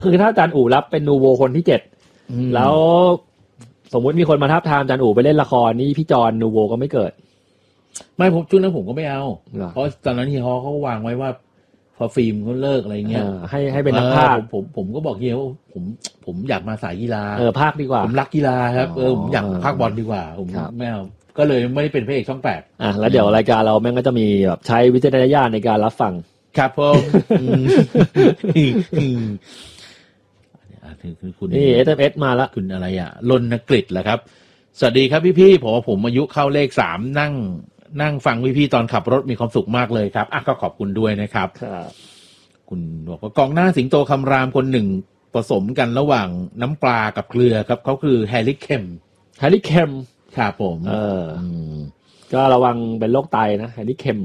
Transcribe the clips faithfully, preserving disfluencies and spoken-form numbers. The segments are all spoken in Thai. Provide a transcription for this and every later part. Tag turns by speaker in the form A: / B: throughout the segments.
A: คือถ้าอาจารย์อู่รับเป็นนูโวคนที่เจ็ดแล้วสมมุติมีคนมาทับทามอาจารย์อู่ไปเล่นละครนี่พี่จอนนูโวก็ไม่เกิด
B: ไม่ผมช่วงนั้นผมก็ไม่เอาเพราะตอนนั้นเฮียฮอเขาวางไว้ว่าพอฟิล์มเขาเลิกอะไรเงี้ย
A: ให้ให้เป็นนักพากย์
B: ผมผมก็บอกเฮียว่าผมผมอยากมาสายกีฬา
A: เออพากย์ดีกว่า
B: ผมรักกีฬาครับเออผมอยากพากย์บอลดีกว่าผมไม่เอาก็เลยไม่ได้เป็นพระเอกช่องแปด
A: อ่ะแล้วเดี๋ยวรายการเราแม่งก็จะมีแบบใช้วิจารณญาณในการรับฟัง
B: ครับผม
A: นี่ เอส เอ็ม เอส มาแล้ว
B: คุณอะไรอ่ะรณกฤษเหรอครับสวัสดีครับพี่ๆผมผมอายุเข้าเลขสามนั่งนั่งฟังพี่ๆตอนขับรถมีความสุขมากเลยครับอ่ะก็ขอบคุณด้วยนะครับคุณบอกว่ากองหน้าสิงโตคำรามคนหนึ่งผสมกันระหว่างน้ำปลากับเกลือครับเขาคือแฮร์รี่เคม
A: แฮร์รี่เคม
B: ครับผม
A: เออก็ระวังเป็นโรคไตนะแฮร์รี่เคม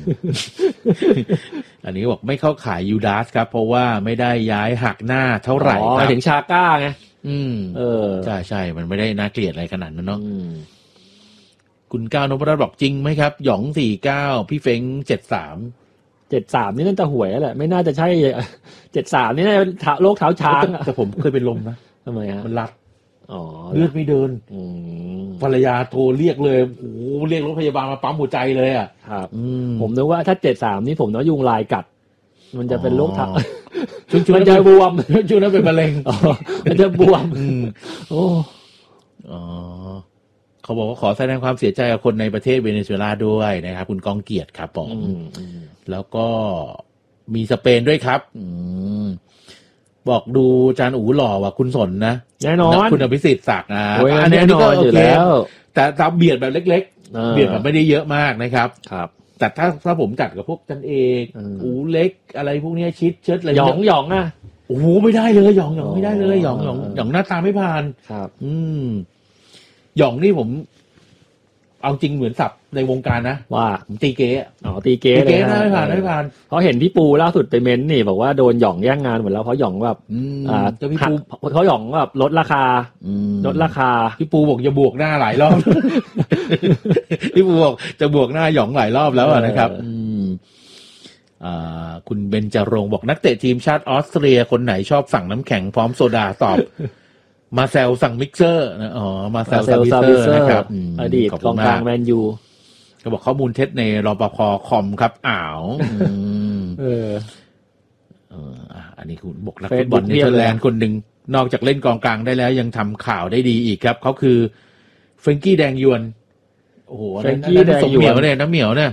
B: อันนี้บอกไม่เข้าขายยูดาสครับเพราะว่าไม่ได้ย้ายหักหน้าเท่าไหร่ครับ
A: ถึงชาก้าไง
B: อืมเออใช่ใช่มันไม่ได้น่าเกลียดอะไรขนาดนั้นเนาะคุณก้าวนพรัตน์บอกจริงไหมครับหยองสี่เก้าพี่เฟ้งเจ็ดสาม
A: เจ็ดสามนี่น่าจะหวยแหละไม่น่าจะใช่เจ็ดสามนี่น่าจะโรคเท้าช้าง
B: แต่ผมเคยเป็นลมนะ
A: ทำไมฮะ
B: มันรัดอ๋อเลือดไม่เดินภรรยาโทรเรียกเลยโอ้โหเรียกรถพยาบาลมาปั๊มหัวใจเลยอ่ะ
A: ครับผมนึกว่าถ้าเจ็ดสามนี่ผมนึกว่ายุงลายกัดมันจะเป็นโรคเท้า
B: มันจะบวมช่วงนั้นเป็นมะเร็ง
A: มันจะบวมโอ้
B: อ๋อเขาบอกว่าขอแสดงความเสียใจกับคนในประเทศเวเนซุเอลาด้วยนะครับคุณกองเกียรติครับผมแล้วก็มีสเปนด้วยครับบอกดูจานอู๋หล่อว่ะคุณสนนะ
A: แน่นอน
B: คุณอภิสิทธิ์ศักดิ์นะ
A: อันนี้ก็โอเค
B: แต่ตามเบียดแบบเล็กๆเบียดแบบไม่ได้เยอะมากนะครับ
A: ครับ
B: แต่ถ้าถ้าผมจัดกับพวกจันเอกอู๋เล็กอะไรพวกนี้ชิดเชิดอะไร
A: หยองหยองอ่ะ
B: โอ้โหไม่ได้เลยหยองหยองไม่ได้เลยหยองหยองหยองหน้าตาไม่ผ่าน
A: ครับ
B: อืมหยองนี่ผมเอาจริงเหมือนศัพท์ในวงการนะ
A: ว่า
B: ผมตีเก๋
A: อ๋อตีเก๋
B: เลยนะไม่ผ่านไม่ผ่าน
A: เพราะเห็นพี่ปูล่าสุดไปเม้นนี่บอกว่าโดนหยองแย่งงานหมดแล้วเพราะหยองแบบ
B: อ่าพี่ปู
A: เขาหยองแบบลดราคาลดราคา
B: พี่ปูบอกจะบวกหน้าหลายรอบพี่ปูบอกจะบวกหน้าหยองหลายรอบแล้วนะครับอ่าคุณเบญจรงค์บอกนักเตะทีมชาติออสเตรียคนไหนชอบสั่งน้ำแข็งพร้อมโซดาตอบมาแซลสั่งมิกเซอร์นะอ๋อมาแซลสั่งมิกเซอร์นะครับ
A: อดีตกองกลางแมนยู
B: เขาบอกข้อมูลเท็จในรปภ.คอมครับอ้าว
A: เออ
B: เอออันนี้คุณบอกนักฟุตบอลเนเธอร์แลนด์คนหนึ่งนอกจากเล่นกองกลางได้แล้วยังทำข่าวได้ดีอีกครับเขาคือเฟรนกี้แดงยวนโอ้โห
A: เฟรนกี้แดงยวน
B: เหมียวเนี่ยน้ำเหมียวเนี่ย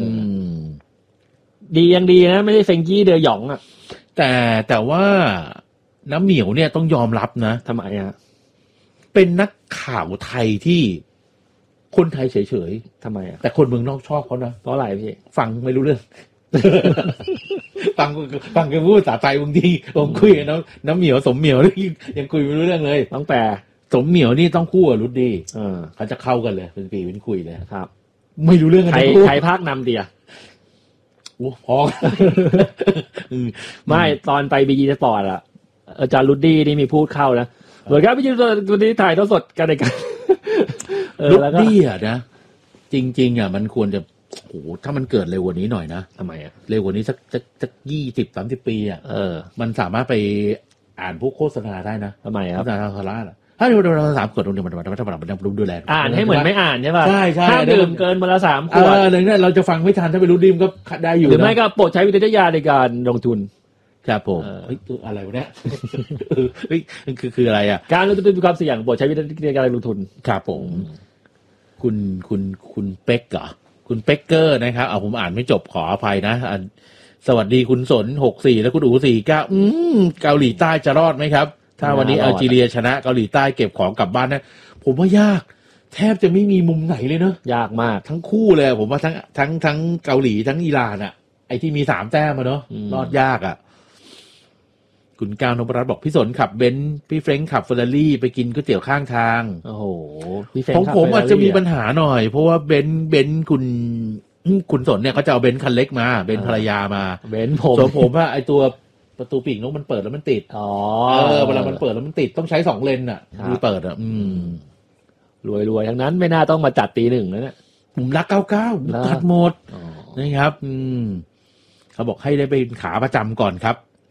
A: ดียังดีนะไม่ใช่เฟรนกี้เดอหยองอ่ะ
B: แต่แต่ว่าน้ำเหมียวเนี่ยต้องยอมรับนะ
A: ทำไมอ่ะ
B: เป็นนักข่าวไทยที่คนไทยเฉย
A: ๆทำไมอ่ะ
B: แต่คนเมืองนอกชอบเขานะ
A: เพราะอะไรพี่
B: ฟังไม่รู้เรื่อง ฟังฟังแกพูดภาษาไทยบางทีผมคุยกับน้ำน้ำเหมียวสมเหมียวยังคุยไม่รู้เรื่องเลย
A: ต้องแปล
B: สมเหมียวนี่ต้องคู่กับรุดดี้เขาจะเข้ากันเลยเป็นปีเป็นคุยเลย
A: ครับ
B: ไม่รู้เรื่องกัน
A: ใครใครภาคนำเดีย
B: โอ้พอ
A: ไม่ตอนไปบีจีสปอร์ตอ่ะอาจารย์รุดดี้นี่มีพูดเข้านะเหมือนกับพี่จิตวันนี้ถ่ายทอดสดกันในการ
B: รุดดี้อ่ะนะจริงๆอ่ะมันควรจะโอ้ถ้ามันเกิดเร็วกว่านี้หน่อยนะ
A: ทำไมอ่ะ
B: เร็วกว่านี้สักสักสักยี่สิบสามสิบปีอ่ะ
A: เออ
B: มันสามารถไปอ่านพวกโฆษณาได้นะ
A: ทำไมครับ
B: โฆษณาทาราอ่ะถ้าดูเราสามขวดตรงนี้มันมันมันมันมันดูแล
A: อ่านให้เหมือนไม่อ่านใช่ป่ะ
B: ใช่ใช่
A: ถ้าดื่มเกินวันละสามขวด
B: เออเลยเนี่ยเราจะฟังไม่ทันถ้าไปรู้ดิมก็ได้อยู่
A: หรือไม่ก็โปรดใช้วิจารณญาณในการลงทุน
B: ครับผมเฮ้ยอะไรวะเนี่ยเฮ้ยคือคืออะไรอ่ะ
A: การลงทุนมีความเสี่ยงโปรดใช้วิจารณญาณในการลงทุน
B: ครับผมคุณคุณคุณเป๊กเหรอคุณเป๊กเกอร์นะครับเอาผมอ่านไม่จบขออภัยนะสวัสดีคุณสนหกสี่และคุณอู๋สี่เก้าอืมเกาหลีใต้จะรอดไหมครับถ้าวันนี้อัลจีเรียชนะเกาหลีใต้เก็บของกลับบ้านนะผมว่ายากแทบจะไม่มีมุมไหนเลยเนอะ
A: ยากมาก
B: ทั้งคู่เลยผมว่าทั้งทั้งทั้งเกาหลีทั้งอิหร่านอ่ะไอ้ที่มีสามแต้มมาเนอะรอดยากอ่ะคุณก้าวนพรัตน์บอกพี่สนขับเบนซ์พี่เฟรนค์ขับเฟอร์รารี่ไปกินก๋วยเตี๋ยวข้างทาง
A: โอ้โห
B: พี่เฟรนค์ของผมอาจจะมีปัญหาหน่อยเพราะว่าเบนซ์เบนซ์คุณคุณสนเนี่ยเขาจะเอาเบนซ์คันเล็กมาเบนซ์ภรรยามา
A: เบนซ์ผม
B: ส่วนผมว่าไอ้ตัวประตูปีกนกมันเปิดแล้วมันติด
A: อ๋อ
B: เออเวลามันเปิดแล้วมันติดต้องใช้สองเลนอ่ะคือเปิดอ่ะอืม
A: รวยๆทั้งนั้นไม่น่าต้องมาจัดตีหนึ่งแล้วเนี่ย
B: ผมรักเก้าเก้าตัดหมดนะครับอืมเขาบอกให้ได้เป็นขาประจำก่อนครับ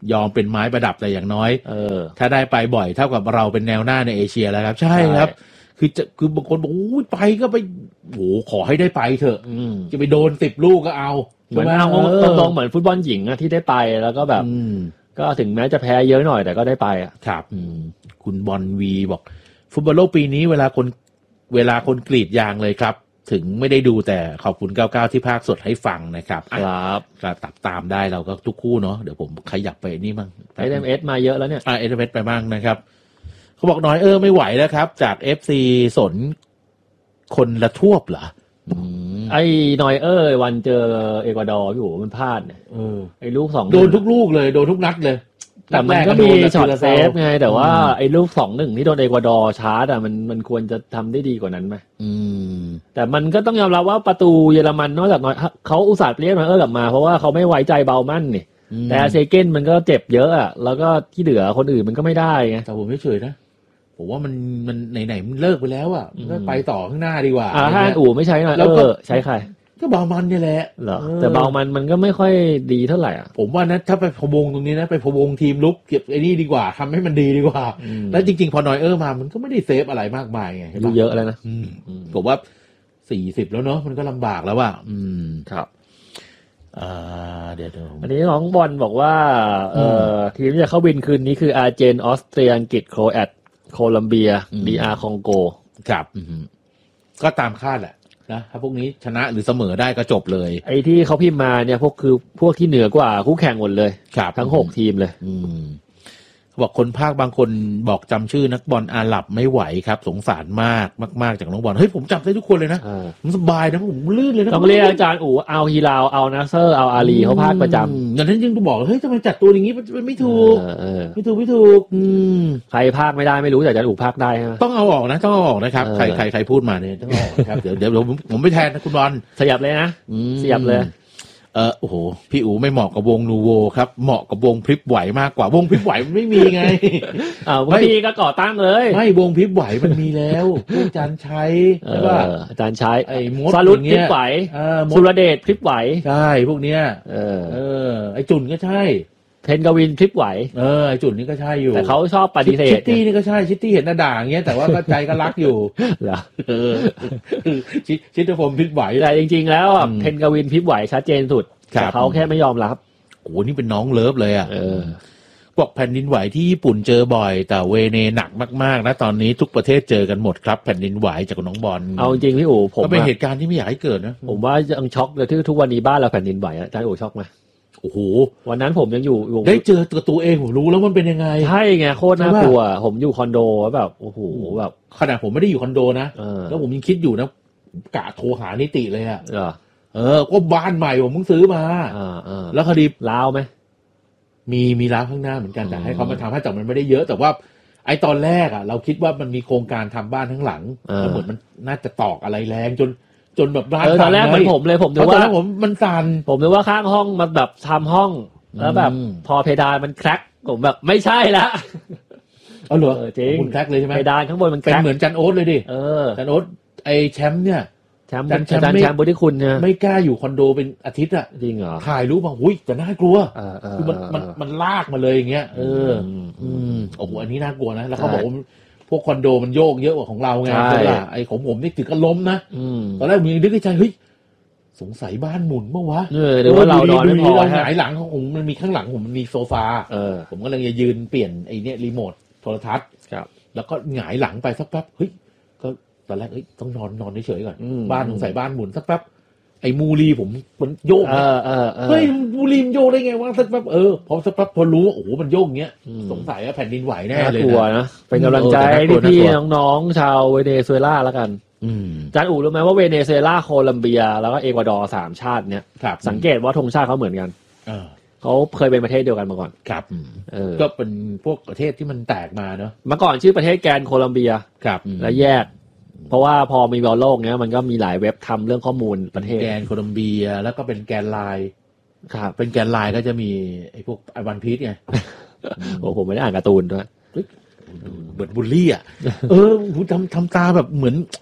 B: ยอมเป็นไม้ประดับแต่อย่างน้อย
A: เออ
B: ถ้าได้ไปบ่อยเท่ากับเราเป็นแนวหน้าในเอเชียแล้วครับใช่ครับคือจะคือบางคนบอกอู้ไปก็ไปโหขอให้ได้ไปเถอะจะไปโดนสิบลูกก็เอา
A: เหมือนเอาตรงๆเหมือนฟุตบอลหญิงอะที่ได้ไปแล้วก็แบบก็ถึงแม้จะแพ้เยอะหน่อยแต่ก็ได้ไปอะ
B: ครับคุณบอลวีบอกฟุตบอลโลกปีนี้เวลาคนเวลาคนกรีดยางเลยครับถึงไม่ได้ดูแต่ขอบคุณเก้าสิบเก้าที่ภาคสดให้ฟังนะครับ
A: ครับ
B: ก็ตับตามได้เราก็ทุกคู่เนาะเดี๋ยวผมขยับไปนี่มั่ง
A: เอ เอ็ม เอส มาเยอะแล้วเนี่ย
B: อ่า เอ เอ็ม เอส ไปบ้างนะครับเขาบอกน้อยเออไม่ไหวแล้วครับจาก เอฟ ซี สนคนละทวบเหรอ
A: ไอ้นอยเออร์วันเจอเอกวาดอร์อยู่มันพลาดเนี่ยไอ้ลูกสอง
B: โดนทุกลูกเลยโดนทุกนัดเลย
A: แต่มันก็มีช็อตเซฟไงแต่ว่าไอ้ลูกสองหนึ่งที่โดนเอกวาดอร์ชาร์จอ่ะมันมันควรจะทำได้ดีกว่านั้นไหมแต่มันก็ต้องยอมรับว่าประตูเยอรมันนอกจากน้อยเขาอุตส่าห์เรียกนอยเออร์กลับมาเพราะว่าเขาไม่ไว้ใจเบามั่นนี่แต่เซเก้นมันก็เจ็บเยอะอ่ะแล้วก็ที่เหลือคนอื่นมันก็ไม่ได้ไง
B: แต่ผมไม่เฉยนะผมว่ามันมันไหนๆมันเลิกไปแล้วอ่ะมันก็ไปต่อข้างหน้าดีกว่า
A: อ่าถ้าอู่ไม่ใช้หน่อยเออใช้ใคร
B: ก็เบามันนี่แหละ
A: เหรอแต่เบามันมันก็ไม่ค่อยดีเท่าไหร่อ่ะ
B: ผมว่านะถ้าไปพะวงตรงนี้นะไปพะวงทีมลุกเก็บไอ้นี่ดีกว่าทำให้มันดีดีกว่าแล้วจริงๆพอนอยเออร์มามันก็ไม่ได้เซฟอะไรมากมายไง
A: ดูเยอะแล้วนะ
B: ผมว่าสี่สิบแล้วเนาะมันก็ลำบากแล้วว่ะอืม
A: ครับ
B: อ่าเดี๋ยว
A: อันนี้น้องบอลบอกว่าเอ่อทีมที่จะเข้าบินคืนนี้คืออาร์เจนออสเตรียอังกฤษโครแอตโคลัมเบียดีอาร์คองโก
B: ครับก็ตามคาดแหละนะถ้าพวกนี้ชนะหรือเสมอได้ก็จบเลย
A: ไอ้ที่เขาพิมพ์มาเนี่ยพวกคือพวกที่เหนือกว่าคู่แข่งหมดเลยทั้งหกทีมเลย
B: อืมบอกคนภาคบางคนบอกจำชื่อนักบอลอาหรับไม่ไหวครับสงสารมากมากๆจากน้องบอลเฮ้ยผมจำได้ทุกคนเลยนะผมสบายนะผมลื่นเลยนะ
A: ต้องเรียกอาจารย์อู๋เอาฮีราวเอานาเซอร์เอาอาลีเขาภาคประจ
B: ำอย่างนั้นยังต้องบอกเฮ้ยทำไมจัดตัวอย่างนี้มันไม่ถูกไม่ถูกไม่ถูก
A: ใครภาคไม่ได้ไม่รู้แต่อาจารย์อู๋ภาคได้ฮะ
B: ต้องเอาออกนะต้องเอาออกนะครับใครใครใครพูดมาเนี่ยต้องเอาออกครับเดี๋ยวเดี๋ยวผมผมไม่แทนนะคุณบอล
A: สยับเลยนะสยับเลย
B: เออโอ้โหพี่อู๋ไม่เหมาะกับวงนูโวครับเหมาะกับวงพริบไหวมากกว่าวงพริบไหวมันไม่มีไง
A: อ้าวพี่ก็ก่อตั้งเลย
B: ไม่วงพริบไหวมันมีแล้วอาจารย์ชัยใช่ป่ะ
A: อาจารย์ชัย
B: ไอ้มด
A: สรุปพริบไหวสุรเดชพริบไหว
B: ใช่พวกเนี้ยเออเออไอ้จุนก็ใช่
A: เพนกวินพริบไหว
B: เออไอ้จุนนี่ก็ใช่อยู่
A: แต่เขาชอบปฏิเสธ
B: ชิตตี้นี่ก็ใช่ชิตตี้เห็นหน้าด่างเงี้ยแต่ว่าก็ใจก็รักอยู่
A: เหรอ
B: เออชิชิตตพรพริบไหว
A: แต่จริงๆแล้วเพนกวินพริบไหวชัดเจนสุดแต่เขาแค่ไม่ยอมรับ
B: โอ้นี่เป็นน้องเลิฟเลยอ่ะบอกแผ่นดินไหวที่ญี่ปุ่นเจอบ่อยแต่เวเนหนักมากๆนะตอนนี้ทุกประเทศเจอกันหมดครับแผ่นดินไหวจากน้องบอล
A: เอาจริงพี่อู๋ผม
B: ก็เป็นเหตุการณ์ที่ไม่อยากให้เกิดนะ
A: ผมว่ายังช็อกเลยที่ทุกวันนี้บ้านเราแผ่นดินไหวอ่ะอาจารย์อู๋ช็อกไหม
B: โอ้โห
A: วันนั้นผมยังอยู่
B: ได้เจอตัวตัวเองผมรู้แล้วมันเป็นยังไง
A: ใช่ไงโคตรน่ากลัวผมอยู่คอนโดแบบโอ้โหแบบ
B: ขนาดผมไม่ได้อยู่คอนโดนะแล้วผมยังคิดอยู่นะกะโทรหานิติเลยอ่ะเออก็บ้านใหม่ผมเพิ่งซื้อมาแล้วคดี
A: ล้าวไหม
B: มีมีล้าวข้างหน้าเหมือนกันแต่ให้เขามาทำให้แต่มันไม่ได้เยอะแต่ว่าไอ้ตอนแรกอ่ะเราคิดว่ามันมีโครงการทำบ้านทั้งหลังแล้วเหมือนมันน่าจะตอกอะไรแรงจนจนแบบบ้าน
A: ตอนแรกเหมือนผมเลยผมนึกว่าตอนแรก
B: ผมมันสั่น
A: ผมนึกว่าข้างห้องมันแบบทำห้องแล้วแบบพอเพดานมันแคร็กผมแบบไม่ใช่ละ
B: เอาเหรอ
A: จริง
B: คุณแคร็กเลยใช่ไหม
A: เพดานข้างบนมันแค
B: ร็กเป็นเหมือนจันโอ๊ตเลยดิ
A: เออ
B: จันโอ๊ตไอ้แชมป์เนี่ย
A: แชมป์อาจารย์แชมป์บุญที่คุณเนี่ย
B: ไม่กล้าอยู่คอนโดเป็นอาทิตย์อ่ะ
A: จริงเหรอ
B: ถ่ายรูปมาหุ้ยแต่น่ากลัวคือมันมันมันลากมาเลยอย่างเงี้ยเอออืมโอ้โหอันนี้น่ากลัวนะแล้วเขาบอกว่าพวกคอนโดมันโยกเยอะกว่าของเราไงใช่ป่ะไอ้ของผมนี่ถึงกับล้มนะตอนแรกมีนึกในใจเฮ้ยสงสัยบ้านหมุนเมื่อวะ
A: เออหรือว่าเรานอนไม่พอ
B: เราหงายหลังของผมมันมีข้างหลังผมมันมีโซฟาเออผมก็เลยจะยืนเปลี่ยนไอ้นี่รีโมทโทรทัศน์
A: ครับ
B: แล้วก็หงายหลังไปสักแป๊บเฮ้ยก็ตอนแรกเอ้ยต้องนอนนอนเฉยๆก่อนบ้านสงสัยบ้านหมุนสักแป๊บไอ้มูลีผมมันโยกเฮ้ยมูลีมันโยกได้ไงวะสักแป๊บเออพอสักแป๊บพอรู้โอ้โหมันโยกเงี้ยสงสัยว่าแผ่นดินไหวแน่เลย
A: นะเป็นกำลังใจพี่ๆน้องๆชาวเวเนซุเอลาแล้วกันอาจารย์อู๋รู้ไหมว่าเวเนซุเอลาโคลัมเบียแล้วก็เอกวาดอร์สามชาติเนี้ยสังเกตว่าธงชาติเขาเหมือนกันเขาเคยเป็นประเทศเดียวกันมาก่อน
B: ครับก็เป็นพวกประเทศที่มันแตกมาเนาะ
A: เมื่อก่อนชื่อประเทศแกนโคลัมเบียแล้วแยกเพราะว่าพอมีบอลโลกเนี้ยมันก็มีหลายเว็บทำเรื่องข้อมูลประเทศ
B: แกนโคลัมเบียแล้วก็เป็นแกนไลน์
A: ครับ
B: เป็นแกนไลน์ก็จะมีไอ้พวกไอวันพีซไง
A: โอ้ผมไม่ได้อ่านการ์ตูนด้วย
B: เบิร์ดบูลลี่อ่ะเออทำทำตาแบบเหมือน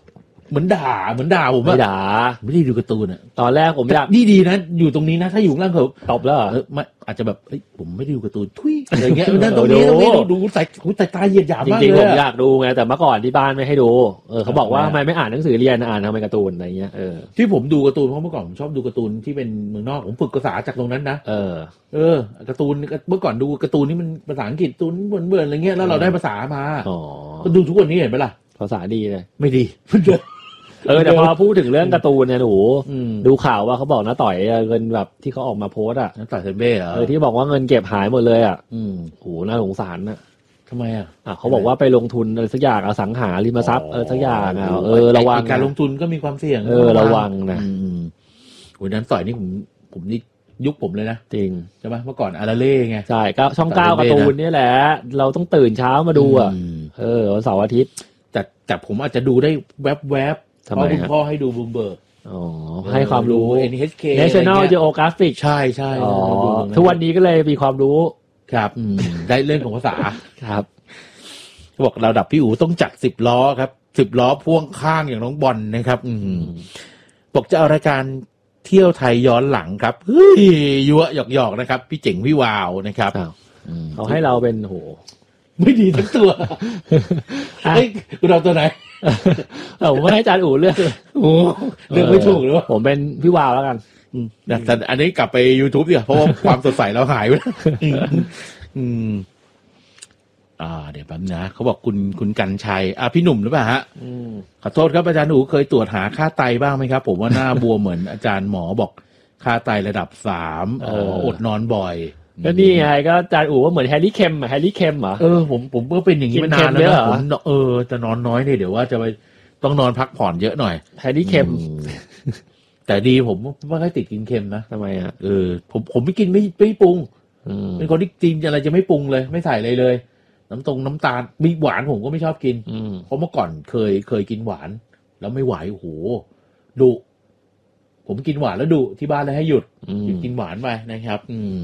B: เหมือนด่าเหมือนด่าผมว่า
A: ไม่ด่า
B: ไม่ได้ดูการ์ตูนอ่ะ
A: ตอนแรกผมอยาก
B: ดีดีนะอยู่ตรงนี้นะถ้าอยู่ล่างเขา
A: ตบแล้วเหรอ
B: ไม่อาจจะแบบเฮ้ยผมไม่ได้ดูการ์ตูนทุยอะไรเงี้ยนั่นตรงนี้ตรงนี้ดูใส่หูใส่ตาเหยียดหยามมากเลยจริง
A: ๆผมอยากดูไงแต่เมื่อก่อนที่บ้านไม่ให้ดูเออเขาบอกว่าทำไมไม่อ่านหนังสือเรียนอ่านทำไมการ์ตูนอะไรเงี้ยเออ
B: ที่ผมดูการ์ตูนเพราะเมื่อก่อนผมชอบดูการ์ตูนที่เป็นเมืองนอกผมฝึกภาษาจากตรงนั้นนะ
A: เออ
B: เออการ์ตูนเมื่อก่อนดูการ์ตูนนี่มันภาษาอังกฤษตูนเบื่อๆอะไรเงี้ยแล้วเราได้ภาษามา
A: อ๋อ
B: ก็ดูทุกวันนี้เห็นไหมล่ะ
A: ภาษาดีเลย
B: ไม่ดี
A: เออแต่พอพูดถึงเรื่องการ์ตูนเนี่ยหนูดูข่าวว่าเขาบอกน้าต่อยเงินแบบที่เขาออกมาโพสอ่ะ
B: น้าต่อยเซเบ้เหรอ
A: เออที่บอกว่าเงินเก็บหายหมดเลยอ่ะอืมโหน่าสงสารนะ
B: ทำไมอ่ะ
A: อ่ะเขาบอกว่าไปลงทุนอะไรสักอย่างอสังหาริมทรัพย์อะไรสักอย่างอ่ะเออระวัง
B: การลงทุนก็มีความเสี่ยง
A: เออระวังนะ
B: โหน้าต่อยนี่ผมผมนี่ยุคผมเลยนะ
A: จริง
B: ใช่ไหมเมื่อก่อนอาราเล่ไง
A: ใช่ก็ช่องเก้าการ์ตูนนี่แหละเราต้องตื่นเช้ามาดูอ่ะเออวันเสาร์อาทิตย์
B: แต่แต่ผมอาจจะดูได้แวบๆเพราะคุณพ่อให้ดูบูมเบิร์ก
A: อ๋อให้ความรู้
B: เอ็น เอช เค
A: National Geographic
B: ใช่ใช่
A: อ๋อทุกวันนี้ก็เลยมีความรู้
B: ครับได้เรื่องของภาษา
A: ครับ
B: บอกระดับพี่อู๋ต้องจัดสิบล้อครับสิบล้อพ่วงข้างอย่างน้องบอลนะครับอืมบอกจะเอารายการเที่ยวไทยย้อนหลังครับเฮ้ยยั่วหยอกๆนะครับพี่เจ๋งพี่วาวนะครับ
A: เขาให้เราเป็นโห
B: ไม่ดีทั้งตัวเฮ้ยคุณเอาตัวไหน
A: เออผมไม่ให้อาจารย์อู๋เลือกเลย
B: โอ้เลือกไม่ถูกหรือว่า
A: ผมเป็นพี่วาวแล้วกัน
B: แต่อันนี้กลับไป YouTube ดิเพราะว่าความสดใสเราหายไปอืมอ่าเดี๋ยวแป๊บนะเขาบอกคุณคุณกันชัยอ่ะพี่หนุ่มหรือเปล่าฮะขอโทษครับอาจารย์อู๋เคยตรวจหาค่าไตบ้างไหมครับผมว่าหน้าบวมเหมือนอาจารย์หมอบอกค่าไตระดับสามอ๋ออดนอนบ่อย
A: ก็นี่ไงก็อาจารย์อู๋ว่าเหมือนแฮร์รี่เคมอะแฮร์รี่เคมเหรอ
B: เออผมผมก็เป็นอย่างนี้มานานแล้วนะผมเออจะนอนน้อยเนี่ยเดี๋ยวว่าจะไปต้องนอนพักผ่อนเยอะหน่อย
A: แฮร์รี่เคม
B: แต่ดีผมไม่ค่อยติดกินเค็มนะ
A: ทำไมอ่ะ
B: เออผมผมไม่กินไม่ไม่ปรุงเป็นคนที่กินอะไรจะไม่ปรุงเลยไม่ใส่เลยเลยน้ำตรงน้ำตาลมีหวานผมก็ไม่ชอบกินเพราะเมื่อก่อนเคยเคยกินหวานแล้วไม่ไหวโอ้โหดุผมกินหวานแล้วดุที่บ้านเลยให้หยุดหยุดกินหวานไปนะครับอืม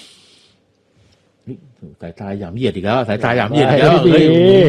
B: สายตาหยามเหยียดอีกแล้วสายตาหยามเหยียดอีกแล้วเฮ้ย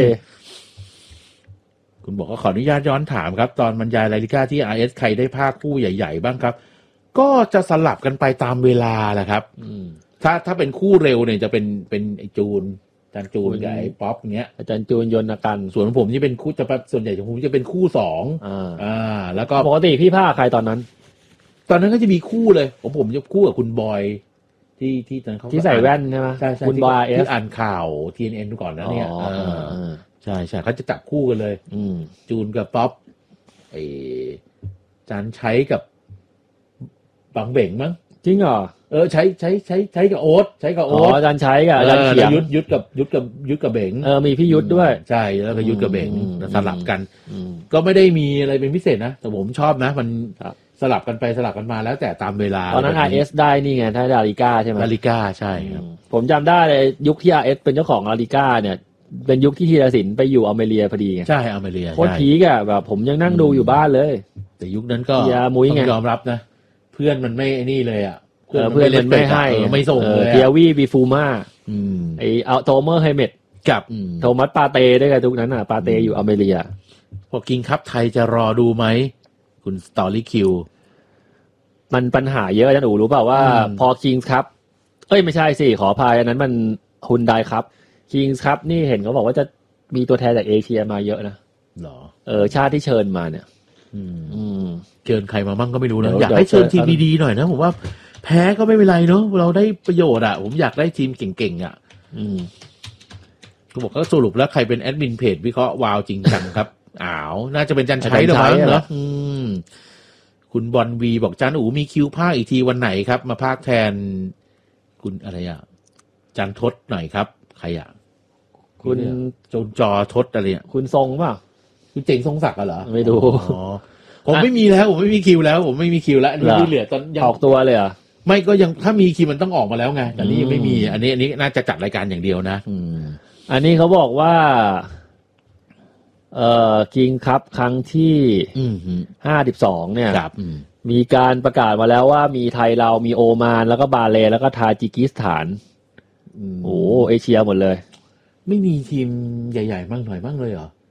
B: คุณบอกว่าขออนุญาตย้อนถามครับตอนบรรยายรายลิก้าที่ อาร์ เอส ใครได้ภาคคู่ใหญ่ๆบ้างครับก็จะสลับกันไปตามเวลาแหละครับถ้าถ้าเป็นคู่เร็วเนี่ยจะเป็นเป็นไอจูนอาจารย์จูนกับไอ้ป๊อปเงี้ย
A: อาจารย์จูนยนต์กัน
B: ส่วนผมที่เป็นคู่จะส่วนใหญ่ของผมจะเป็นคู่สองอ่าอ่าแล้วก็
A: ปกติพี่ภาคใครตอนนั้น
B: ตอนนั้นก็จะมีคู่เลยผมผมจะคู่กับคุณบอยที่ที่ตอนเขา
A: ที่ใส่แว่นใช่ไหม
B: ใช่ใช่
A: คุณบอย
B: ที่อ่านข่าว ที เอ็น เอ็น ก่อนนะเนี่ยใช่ใช่เขาจะจับคู่กันเลยจูนกับป๊อปไอ้จานใช้กับบังเบ่งมั้ง
A: จริงเหรอ
B: เออใช้ใช้ใช้ใช้กับโอ๊ตใช้กับโอ๊ต
A: อ๋อจานใช้กับจานเขียง
B: ยุทธยุทธกับยุทธกับยุทธกับเบ่ง
A: เออมีพี่ยุทธด้วย
B: ใช่แล้วก็ยุทธกับเบ่งสลับกันก็ไม่ได้มีอะไรเป็นพิเศษนะแต่ผมชอบนะมันสลับกันไปสลับกันมาแล้วแต่ตามเวลา
A: ตอนนั้น อาร์ เอส ได้นี่ไงถ้าดาริก้าใช่ไหม
B: ดาริก้าใช่ครับ
A: ผมจำได้เลยยุคที่ อาร์ เอส เป็นเจ้าของดาริก้าเนี่ยเป็นยุคที่ธีรศิลป์ไปอยู่อเมริกาพอดีไง
B: ใช่อเมริกา
A: โคตรพีกอ่ะแบบผมยังนั่งดูอยู่บ้านเลย
B: แต่ยุคนั้นก็ต้องยอมรับนะเพื่อนมันไม่นี่เลยอ่ะ
A: เพื่อนเพื่อนมันไม่ให้
B: ไม่ส่งเลย
A: เทียวี่บีฟูมาไอเอาโทเมอร์ไฮเมด
B: กับ
A: โทมัสปาเต้ด้วยกันทุกนั้นอ่ะปาเต้อยู่อเมริกา
B: พอกิงคัพไทยจะรอดูไหมคุณสตอรี่คิว
A: มันปัญหาเยอะอาจารย์อู๋รู้เปล่าว่าพอคิงส์ครับเอ้ยไม่ใช่สิขออภัยอันนั้นมันฮุนไดครับคิงส์ครับนี่เห็นเขาบอกว่าจะมีตัวแทนจากเอเชียมาเยอะนะ
B: หรอ
A: เออชาติที่เชิญมาเนี่ย
B: อืมเชิญใครมามั่งก็ไม่รู้นะอยากให้เชิญทีมดีๆหน่อยนะผมว่าแพ้ก็ไม่เป็นไรเนาะเราได้ประโยชน์อ่ะผมอยากได้ทีมเก่งๆอ่ะอืมเขาบอกเขาสรุปแล้วใครเป็นแอดมินเพจวิเคราะห์วาวจริงจังครับอ้าวน่าจะเป็นจันชัยหรือเปล่าเนาะอืมคุณบอลวีบอกจานอู๋มีคิวภาคอีกทีวันไหนครับมาภาคแทนคุณอะไรอ่ะจันทดหน่อยครับใครอ่ะ
A: คุณ
B: โจนจอทดอะไรอ่ะ
A: คุณทรงป่ะ
B: คุณเจ๋งทรงศักดิ์เหรอ
A: ไม่ดู
B: อ๋อผมไม่มีแล้วผมไม่มีคิวแล้วผมไม่มีคิวแล้วอันนี้ที่เหลือตอน
A: ยังออกตัวเลยอ่ะ
B: ไม่ก็ยังถ้ามีคิวมันต้องออกมาแล้วไงแต่นี่ยังไม่มีอันนี้อันนี้น่าจะจัดรายการอย่างเดียวนะอืม
A: อันนี้เขาบอกว่าเอ่อคิงคัพครั้งที่ห้าสิบสองเนี่ยมีการประกาศมาแล้วว่ามีไทยเรามีโอมานแล้วก็บาเลแล้วก็ทาจิกิสถานโอ้เอเชียหมดเลย
B: ไม่มีทีมใหญ่ๆบ้างหน่อยบ้างเลยเหรอ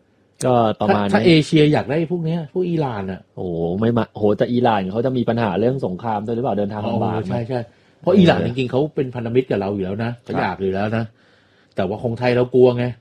A: ก็ประมาณ
B: ถ้าเอเชียอยากได้พวกนี้พวกอิหร่านอ่ะ
A: โอ้ไม่มาโหแต่อิหร่านเขาจะมีปัญหาเรื่องสงครามด้วยหรือเปล่าเดินทางลำบาก
B: ใช่ใช่เพราะอิหร่านจริงๆเขาเป็นพันธมิตรกับเราอยู่แล้วนะเขาอยากอยู่แล้วนะแต่ว่าของไทยเรากลัวไง